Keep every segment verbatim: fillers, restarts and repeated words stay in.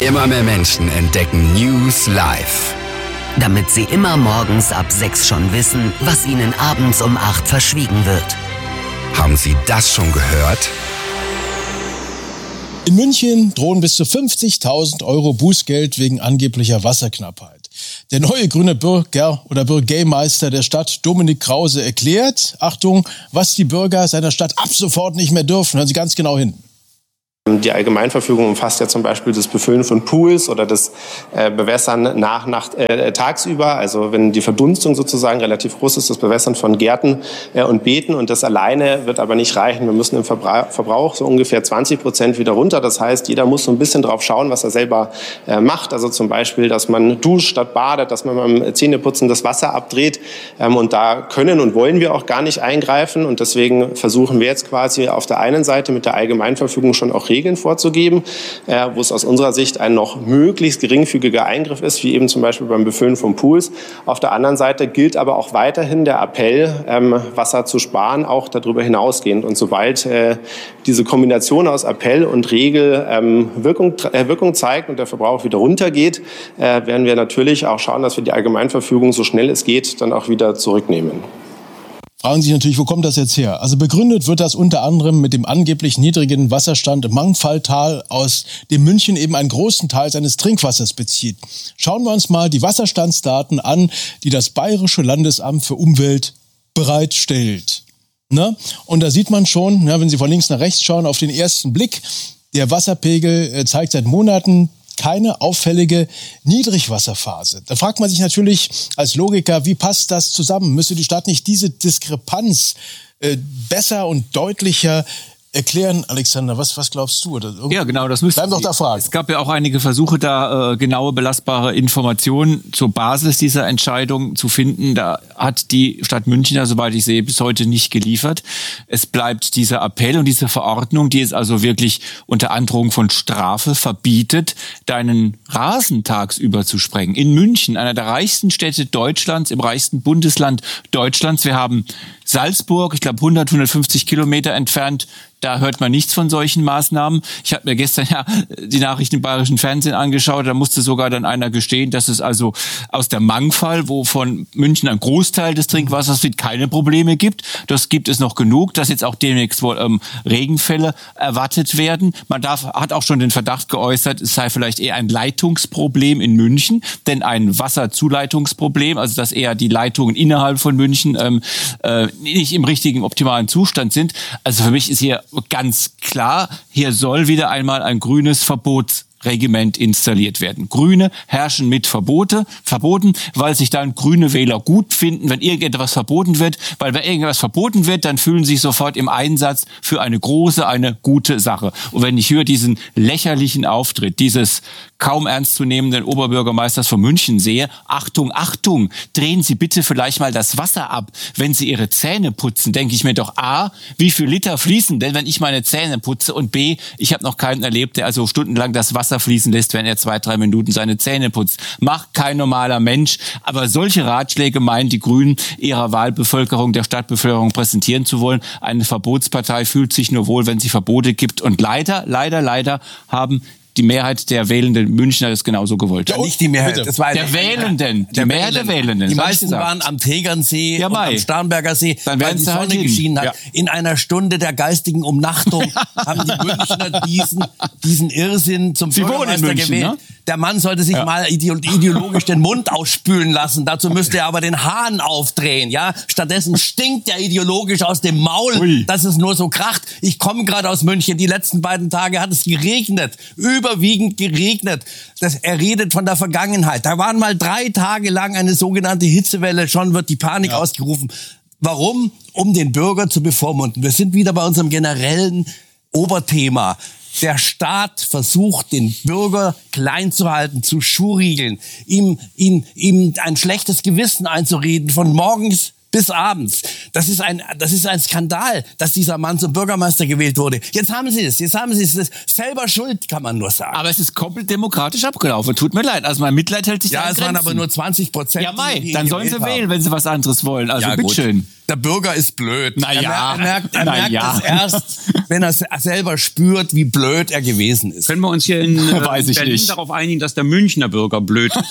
Immer mehr Menschen entdecken News live. Damit sie immer morgens ab sechs schon wissen, was ihnen abends um acht verschwiegen wird. Haben Sie das schon gehört? In München drohen bis zu fünfzigtausend Euro Bußgeld wegen angeblicher Wasserknappheit. Der neue grüne Bürger- oder Bürgermeister der Stadt, Dominik Krause, erklärt, Achtung, was die Bürger seiner Stadt ab sofort nicht mehr dürfen. Hören Sie ganz genau hin. Die Allgemeinverfügung umfasst ja zum Beispiel das Befüllen von Pools oder das äh, Bewässern nach Nacht äh, tagsüber. Also wenn die Verdunstung sozusagen relativ groß ist, das Bewässern von Gärten äh, und Beeten. Und das alleine wird aber nicht reichen. Wir müssen im Verbra- Verbrauch so ungefähr zwanzig Prozent wieder runter. Das heißt, jeder muss so ein bisschen drauf schauen, was er selber äh, macht. Also zum Beispiel, dass man duscht statt badet, dass man beim Zähneputzen das Wasser abdreht. Ähm, und da können und wollen wir auch gar nicht eingreifen. Und deswegen versuchen wir jetzt quasi auf der einen Seite mit der Allgemeinverfügung schon auch Regeln vorzugeben, äh, wo es aus unserer Sicht ein noch möglichst geringfügiger Eingriff ist, wie eben zum Beispiel beim Befüllen von Pools. Auf der anderen Seite gilt aber auch weiterhin der Appell, ähm, Wasser zu sparen, auch darüber hinausgehend. Und sobald äh, diese Kombination aus Appell und Regel ähm, Wirkung, äh, Wirkung zeigt und der Verbrauch wieder runtergeht, äh, werden wir natürlich auch schauen, dass wir die Allgemeinverfügung so schnell es geht dann auch wieder zurücknehmen. Fragen Sie sich natürlich, wo kommt das jetzt her? Also begründet wird das unter anderem mit dem angeblich niedrigen Wasserstand im Mangfalltal, aus dem München eben einen großen Teil seines Trinkwassers bezieht. Schauen wir uns mal die Wasserstandsdaten an, die das Bayerische Landesamt für Umwelt bereitstellt. Ne? Und da sieht man schon, ja, wenn Sie von links nach rechts schauen, auf den ersten Blick, der Wasserpegel äh, zeigt seit Monaten keine auffällige Niedrigwasserphase. Da fragt man sich natürlich als Logiker, wie passt das zusammen? Müsste die Stadt nicht diese Diskrepanz äh, besser und deutlicher erklären? Alexander, was, was glaubst du? Oder ja, genau, das müsste. Bleib doch da fragen. Es gab ja auch einige Versuche, da äh, genaue, belastbare Informationen zur Basis dieser Entscheidung zu finden. Da hat die Stadt München, ja, soweit ich sehe, bis heute nicht geliefert. Es bleibt dieser Appell und diese Verordnung, die es also wirklich unter Androhung von Strafe verbietet, deinen Rasen tagsüber zu sprengen. In München, einer der reichsten Städte Deutschlands, im reichsten Bundesland Deutschlands. Wir haben Salzburg, ich glaube hundert, hundertfünfzig Kilometer entfernt. Da hört man nichts von solchen Maßnahmen. Ich habe mir gestern ja die Nachrichten im bayerischen Fernsehen angeschaut. Da musste sogar dann einer gestehen, dass es also aus der Mangfall, wo von München ein Großteil des Trinkwassers wird, keine Probleme gibt. Das gibt es noch genug, dass jetzt auch demnächst wohl ähm, Regenfälle erwartet werden. Man darf, hat auch schon den Verdacht geäußert, es sei vielleicht eher ein Leitungsproblem in München, denn ein Wasserzuleitungsproblem, also dass eher die Leitungen innerhalb von München ähm, äh, nicht im richtigen, optimalen Zustand sind. Also für mich ist hier ganz klar, hier soll wieder einmal ein grünes Verbotsregiment installiert werden. Grüne herrschen mit Verbote, verboten, weil sich dann grüne Wähler gut finden, wenn irgendetwas verboten wird. Weil wenn irgendwas verboten wird, dann fühlen sie sich sofort im Einsatz für eine große, eine gute Sache. Und wenn ich hier diesen lächerlichen Auftritt dieses kaum ernstzunehmenden Oberbürgermeisters von München sehe, Achtung, Achtung, drehen Sie bitte vielleicht mal das Wasser ab. Wenn Sie Ihre Zähne putzen, denke ich mir doch A, wie viel Liter fließen denn, wenn ich meine Zähne putze, und B, ich habe noch keinen erlebt, der also stundenlang das Wasser fließen lässt, wenn er zwei, drei Minuten seine Zähne putzt. Macht kein normaler Mensch. Aber solche Ratschläge meinen die Grünen ihrer Wahlbevölkerung, der Stadtbevölkerung präsentieren zu wollen. Eine Verbotspartei fühlt sich nur wohl, wenn sie Verbote gibt. Und leider, leider, leider haben die Mehrheit der wählenden Münchner das genauso gewollt. Ja, nicht die Mehrheit. Bitte. Das war Der Wählenden. Die Mehrheit der Wählenden. Die meisten waren am Tegernsee Ja, und Mai. am Starnberger See, Dann weil werden die sie halt Sonne hin. geschienen hat. Ja. In einer Stunde der geistigen Umnachtung haben die Münchner diesen, diesen Irrsinn zum Sie wohnen in Bürgermeister München, gewählt. ne? Der Mann sollte sich Ja. mal ideologisch den Mund ausspülen lassen. Dazu müsste er aber den Hahn aufdrehen. Ja, stattdessen stinkt er ideologisch aus dem Maul, Ui. dass es nur so kracht. Ich komme gerade aus München. Die letzten beiden Tage hat es geregnet, überwiegend geregnet. Das, er redet von der Vergangenheit. Da waren mal drei Tage lang eine sogenannte Hitzewelle. Schon wird die Panik Ja. ausgerufen. Warum? Um den Bürger zu bevormunden. Wir sind wieder bei unserem generellen Oberthema. Der Staat versucht, den Bürger klein zu halten, zu schurriegeln, ihm, ihm, ihm ein schlechtes Gewissen einzureden, von morgens bis abends. Das ist ein, das ist ein Skandal, dass dieser Mann zum Bürgermeister gewählt wurde. Jetzt haben Sie es, jetzt haben Sie es. Selber schuld, kann man nur sagen. Aber es ist komplett demokratisch abgelaufen. Tut mir leid. Also mein Mitleid hält sich Ja, da in es waren Grenzen. aber nur zwanzig Prozent. Ja, Mai, die ihn dann sollen sie gewählt haben. wählen, wenn sie was anderes wollen. Also Ja, gut. bitteschön. Der Bürger ist blöd. Na ja. Er merkt, er Na merkt ja. es erst, wenn er es selber spürt, wie blöd er gewesen ist. Können wir uns hier in äh, Weiß ich Berlin nicht. darauf einigen, dass der Münchner Bürger blöd ist?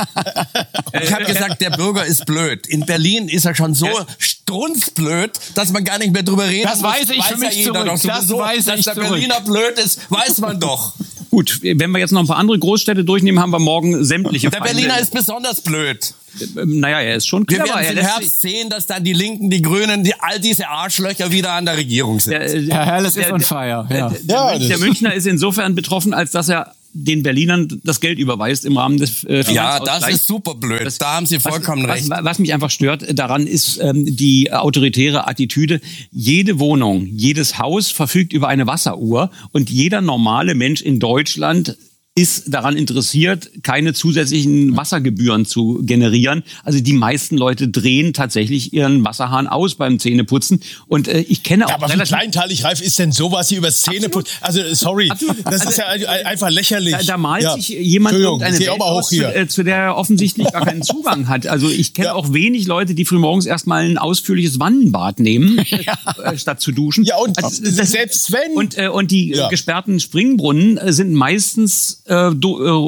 Ich habe gesagt, der Bürger ist blöd. In Berlin ist er schon so strunzblöd, dass man gar nicht mehr drüber reden Das muss. weiß ich für ja mich jeder zurück. doch Das sowieso, weiß dass ich der zurück. Berliner blöd ist, weiß man doch. Gut, wenn wir jetzt noch ein paar andere Großstädte durchnehmen, haben wir morgen sämtliche Der Feinde. Berliner ist besonders blöd. Ähm, Naja, er ist schon Wir clever. werden Er im lässt Herbst sehen, dass dann die Linken, die Grünen, die, all diese Arschlöcher wieder an der Regierung sind. Der, äh, Herr Herrles ist der- on fire. Ja. Der, Ja, Mün- das- der Münchner ist insofern betroffen, als dass er den Berlinern das Geld überweist im Rahmen des äh, Ja, Finanzausgleichs. das ist super blöd. Das- Da haben Sie vollkommen was, recht. Was, was mich einfach stört daran ist ähm, die autoritäre Attitüde. Jede Wohnung, jedes Haus verfügt über eine Wasseruhr und jeder normale Mensch in Deutschland ist daran interessiert, keine zusätzlichen Wassergebühren zu generieren. Also die meisten Leute drehen tatsächlich ihren Wasserhahn aus beim Zähneputzen. Und äh, ich kenne auch Ja, aber wie relativ... kleinteilig, Ralf, ist denn sowas hier über Szene putzen? Also, sorry, Absolut. das Also, ist ja ein- einfach lächerlich. Da, da malt Ja. sich jemand Entschuldigung, irgendeine ich geh auch Welt mal aus, hoch hier. zu, äh, zu der er offensichtlich gar keinen Zugang hat. Also ich kenne Ja. auch wenig Leute, die frühmorgens erstmal ein ausführliches Wannenbad nehmen, äh, statt zu duschen. Ja, und Also, selbst wenn. Und, äh, und die Ja. äh, gesperrten Springbrunnen äh, sind meistens äh, do, äh,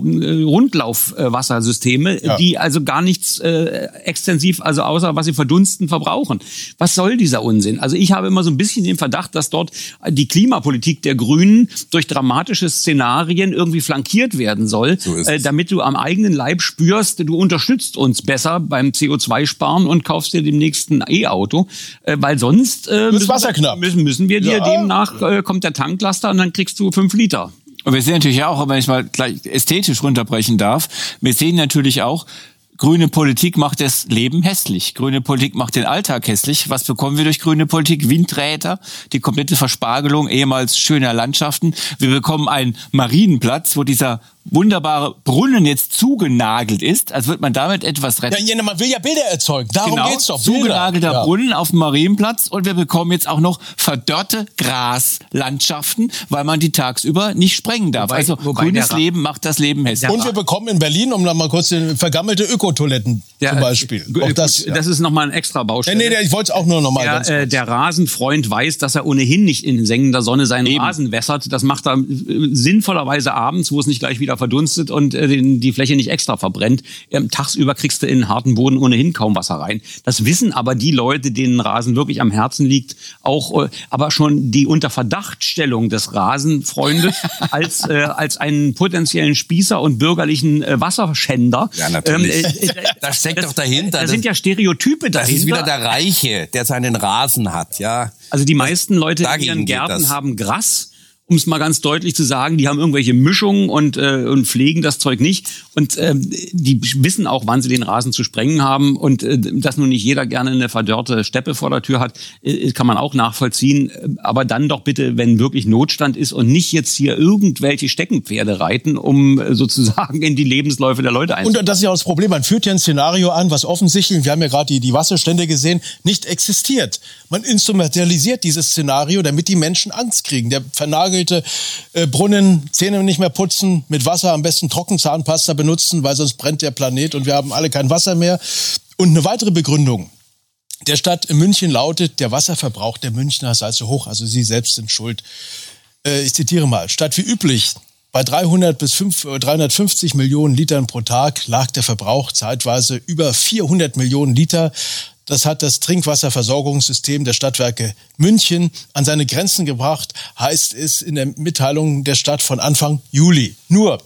Rundlaufwassersysteme, Ja. die also gar nichts äh, extensiv, also außer was sie verdunsten, verbrauchen. Was soll dieser Unsinn? Also ich habe immer so ein bisschen den Verdacht, dass dort die Klimapolitik der Grünen durch dramatische Szenarien irgendwie flankiert werden soll, So ist äh, es. damit du am eigenen Leib spürst, du unterstützt uns besser beim C O zwei Sparen und kaufst dir demnächst ein E-Auto, äh, weil sonst äh, müssen, Wasser knapp. müssen, müssen wir dir Ja. demnach, äh, kommt der Tanklaster und dann kriegst du fünf Liter. Und wir sehen natürlich auch, wenn ich mal gleich ästhetisch runterbrechen darf, wir sehen natürlich auch, grüne Politik macht das Leben hässlich. Grüne Politik macht den Alltag hässlich. Was bekommen wir durch grüne Politik? Windräder, die komplette Verspargelung ehemals schöner Landschaften. Wir bekommen einen Marienplatz, wo dieser wunderbare Brunnen jetzt zugenagelt ist, als würde man damit etwas retten. Ja, ja, man will ja Bilder erzeugen. Darum Genau, geht's doch. Bilder. zugenagelter Ja. Brunnen auf dem Marienplatz und wir bekommen jetzt auch noch verdörrte Graslandschaften, weil man die tagsüber nicht sprengen darf. Wobei- also wobei grünes der Ra- Leben macht das Leben hässlich. Und wir bekommen in Berlin, um dann mal kurz den, vergammelte Ökotoiletten zum Beispiel. Äh, Auch gut, das, ja. das ist nochmal ein extra Nee, Baustelle. nee, ich wollte es auch nur noch mal Der, ganz äh, kurz. der Rasenfreund weiß, dass er ohnehin nicht in sengender Sonne seinen Rasen wässert. Das macht er äh, sinnvollerweise abends, wo es nicht gleich wieder verdunstet und äh, den, die Fläche nicht extra verbrennt. Ähm, tagsüber kriegst du in den harten Boden ohnehin kaum Wasser rein. Das wissen aber die Leute, denen Rasen wirklich am Herzen liegt, auch. Äh, aber schon die Unterverdachtstellung des Rasenfreundes als, äh, als einen potenziellen Spießer und bürgerlichen äh, Wasserschänder. Ja, natürlich. Ähm, äh, äh, Das steckt das- doch dahinter. Da Das- sind ja Stereotype Das dahinter. ist wieder der Reiche, der seinen Rasen hat, ja. Also die meisten Leute in Dagegen ihren geht Gärten das. haben Gras, um es mal ganz deutlich zu sagen. Die haben irgendwelche Mischungen und, äh, und pflegen das Zeug nicht. Und äh, die wissen auch, wann sie den Rasen zu sprengen haben. Und äh, dass nun nicht jeder gerne eine verdörrte Steppe vor der Tür hat, äh, kann man auch nachvollziehen. Aber dann doch bitte, wenn wirklich Notstand ist und nicht jetzt hier irgendwelche Steckenpferde reiten, um äh, sozusagen in die Lebensläufe der Leute einzugreifen. Und das ist ja auch das Problem. Man führt ja ein Szenario an, was offensichtlich, wir haben ja gerade die, die Wasserstände gesehen, nicht existiert. Man instrumentalisiert dieses Szenario, damit die Menschen Angst kriegen. Der vernagelte äh, Brunnen, Zähne nicht mehr putzen, mit Wasser am besten Trockenzahnpasta benutzen, weil sonst brennt der Planet und wir haben alle kein Wasser mehr. Und eine weitere Begründung der Stadt München lautet, der Wasserverbrauch der Münchner sei zu hoch, also sie selbst sind schuld. Äh, ich zitiere mal, statt wie üblich bei dreihundert bis dreihundertfünfzig Millionen Litern pro Tag lag der Verbrauch zeitweise über vierhundert Millionen Liter. Das hat das Trinkwasserversorgungssystem der Stadtwerke München an seine Grenzen gebracht, heißt es in der Mitteilung der Stadt von Anfang Juli. Nur,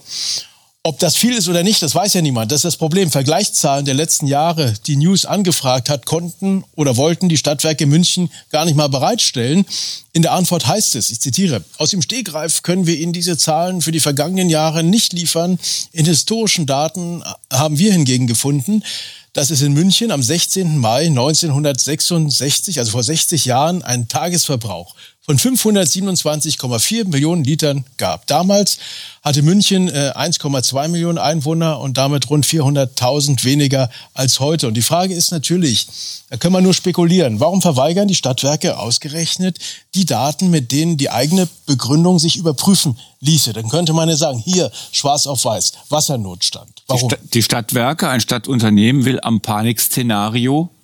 ob das viel ist oder nicht, das weiß ja niemand. Das ist das Problem. Vergleichszahlen der letzten Jahre, die News angefragt hat, konnten oder wollten die Stadtwerke München gar nicht mal bereitstellen. In der Antwort heißt es, ich zitiere, aus dem Stegreif können wir Ihnen diese Zahlen für die vergangenen Jahre nicht liefern. In historischen Daten haben wir hingegen gefunden, dass es in München am sechzehnten Mai neunzehnhundertsechsundsechzig, also vor sechzig Jahren, einen Tagesverbrauch von fünfhundertsiebenundzwanzig Komma vier Millionen Litern gab. Damals hatte München äh, eins Komma zwei Millionen Einwohner und damit rund vierhunderttausend weniger als heute. Und die Frage ist natürlich, da können wir nur spekulieren, warum verweigern die Stadtwerke ausgerechnet die Daten, mit denen die eigene Begründung sich überprüfen ließe? Dann könnte man ja sagen, hier, schwarz auf weiß, Wassernotstand. Warum? Die, Sta- die Stadtwerke, ein Stadtunternehmen, will am Panikszenario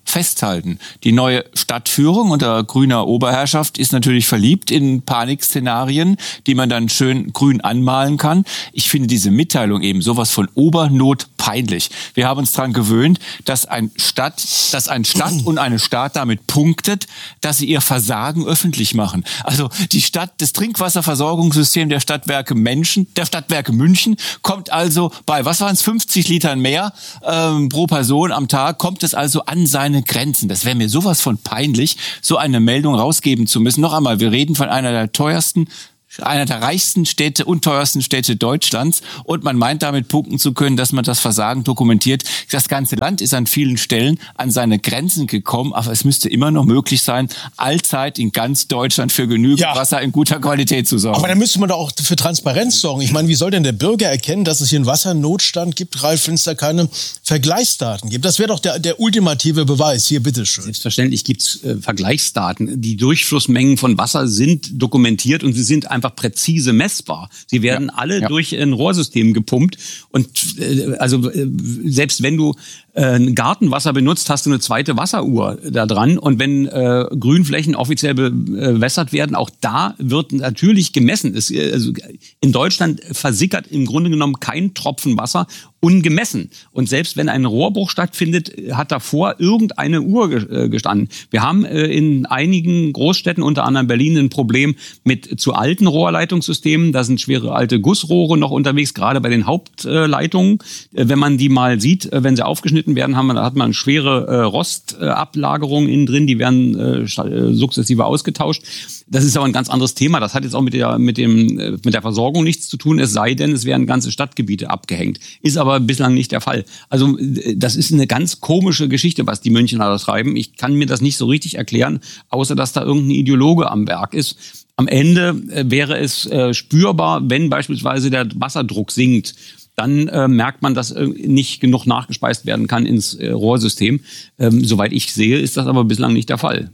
festhalten. Die neue Stadtführung unter grüner Oberherrschaft ist natürlich verliebt in Panikszenarien, die man dann schön grün anmalen kann. Ich finde diese Mitteilung eben sowas von Obernot peinlich. Wir haben uns daran gewöhnt, dass ein Stadt, dass ein Stadt und eine Staat damit punktet, dass sie ihr Versagen öffentlich machen. Also die Stadt, das Trinkwasserversorgungssystem der Stadtwerke Menschen, der Stadtwerke München kommt also bei, was waren es, fünfzig Litern mehr ähm, pro Person am Tag, kommt es also an seine Grenzen. Das wäre mir sowas von peinlich, so eine Meldung rausgeben zu müssen. Noch einmal, wir reden von einer der teuersten, einer der reichsten Städte und teuersten Städte Deutschlands und man meint damit punkten zu können, dass man das Versagen dokumentiert. Das ganze Land ist an vielen Stellen an seine Grenzen gekommen, aber es müsste immer noch möglich sein, allzeit in ganz Deutschland für genügend ja. Wasser in guter Qualität zu sorgen. Aber dann müsste man doch auch für Transparenz sorgen. Ich meine, wie soll denn der Bürger erkennen, dass es hier einen Wassernotstand gibt, Ralf, wenn es da keine Vergleichsdaten gibt? Das wäre doch der, der ultimative Beweis. Hier, bitteschön. Selbstverständlich gibt es äh, Vergleichsdaten. Die Durchflussmengen von Wasser sind dokumentiert und sie sind einfach präzise messbar. Sie werden ja, alle ja. durch ein Rohrsystem gepumpt und äh, also äh, selbst wenn du äh, Gartenwasser benutzt, hast du eine zweite Wasseruhr da dran und wenn äh, Grünflächen offiziell bewässert werden, auch da wird natürlich gemessen. Es, also in Deutschland versickert im Grunde genommen kein Tropfen Wasser ungemessen. Und selbst wenn ein Rohrbruch stattfindet, hat davor irgendeine Uhr gestanden. Wir haben in einigen Großstädten, unter anderem Berlin, ein Problem mit zu alten Rohrleitungssystemen. Da sind schwere alte Gussrohre noch unterwegs, gerade bei den Hauptleitungen. Wenn man die mal sieht, wenn sie aufgeschnitten werden, haben wir, da hat man schwere Rostablagerungen innen drin, die werden sukzessive ausgetauscht. Das ist aber ein ganz anderes Thema. Das hat jetzt auch mit der, mit dem, mit der Versorgung nichts zu tun, es sei denn, es werden ganze Stadtgebiete abgehängt. Ist aber bislang nicht der Fall. Also das ist eine ganz komische Geschichte, was die Münchner da treiben. Ich kann mir das nicht so richtig erklären, außer dass da irgendein Ideologe am Werk ist. Am Ende äh, wäre es äh, spürbar, wenn beispielsweise der Wasserdruck sinkt. Dann äh, merkt man, dass äh, nicht genug nachgespeist werden kann ins äh, Rohrsystem. Ähm, soweit ich sehe, ist das aber bislang nicht der Fall.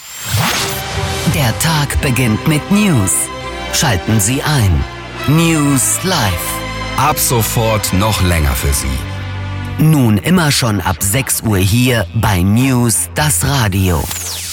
Der Tag beginnt mit News. Schalten Sie ein. News Live. Ab sofort noch länger für Sie. Nun immer schon ab sechs Uhr hier bei News das Radio.